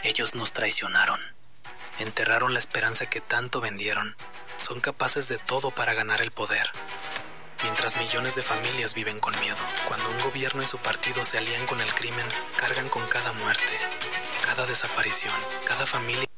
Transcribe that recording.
Ellos nos traicionaron. Enterraron la esperanza que tanto vendieron. Son capaces de todo para ganar el poder. Mientras millones de familias viven con miedo, cuando un gobierno y su partido se alían con el crimen, cargan con cada muerte, cada desaparición, cada familia.